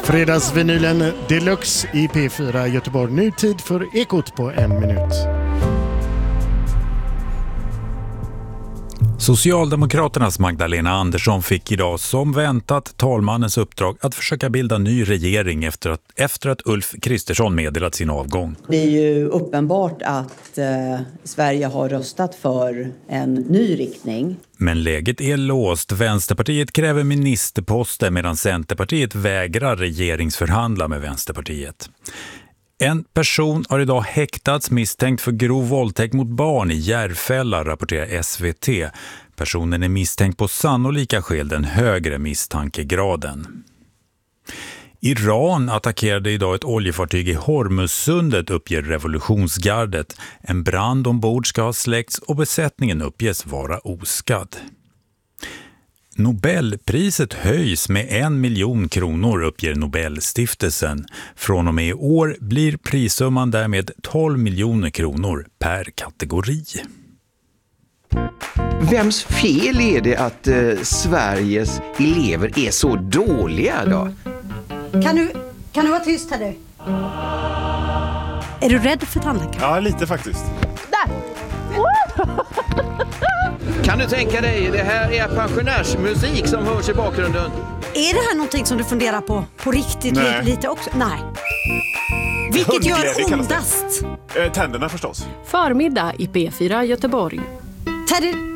Fredagsvinylen Deluxe i P4 Göteborg. Nu tid för Ekot på 1 minut. Socialdemokraternas Magdalena Andersson fick idag som väntat talmannens uppdrag att försöka bilda ny regering efter att Ulf Kristersson meddelat sin avgång. Det är ju uppenbart att Sverige har röstat för en ny riktning. Men läget är låst. Vänsterpartiet kräver ministerposter medan Centerpartiet vägrar regeringsförhandla med Vänsterpartiet. En person har idag häktats misstänkt för grov våldtäkt mot barn i Järfälla, rapporterar SVT. Personen är misstänkt på sannolika skäl den högre misstankegraden. Iran attackerade idag ett oljefartyg i Hormuzsundet, uppger revolutionsgardet. En brand ombord ska ha släckts och besättningen uppges vara oskadd. Nobelpriset höjs med 1 miljon kronor, uppger Nobelstiftelsen. Från och med i år blir prissumman därmed 12 miljoner kronor per kategori. Vems fel är det att Sveriges elever är så dåliga då? Kan du vara tyst här nu? Är du rädd för tandläkaren? Ja, lite faktiskt. Där! Kan du tänka dig, det här är pensionärsmusik som hörs i bakgrunden. Är det här någonting som du funderar på riktigt lite också? Nej. Vilket gör ondast? Tänderna förstås. Förmiddag i P4 Göteborg. Teddy,